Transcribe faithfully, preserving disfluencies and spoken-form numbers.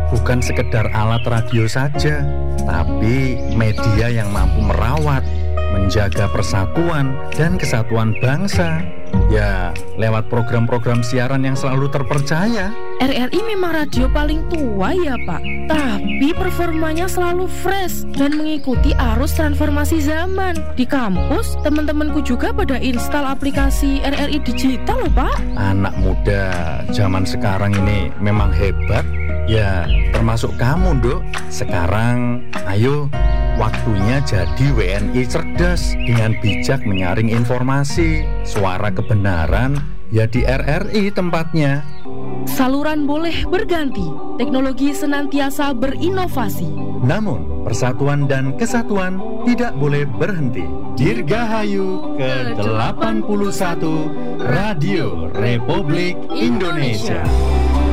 bukan sekedar alat radio saja, tapi media yang mampu merawat, menjaga persatuan dan kesatuan bangsa. Ya, lewat program-program siaran yang selalu terpercaya. R R I memang radio paling tua ya Pak, tapi performanya selalu fresh dan mengikuti arus transformasi zaman. Di kampus, teman-temanku juga pada install aplikasi R R I digital loh Pak. Anak muda zaman sekarang ini memang hebat. Ya, termasuk kamu, Dok. Sekarang, ayo, waktunya jadi W N I cerdas dengan bijak menyaring informasi. Suara kebenaran, ya di R R I tempatnya. Saluran boleh berganti, teknologi senantiasa berinovasi. Namun, persatuan dan kesatuan tidak boleh berhenti. Dirgahayu ke delapan puluh satu Radio Republik Indonesia.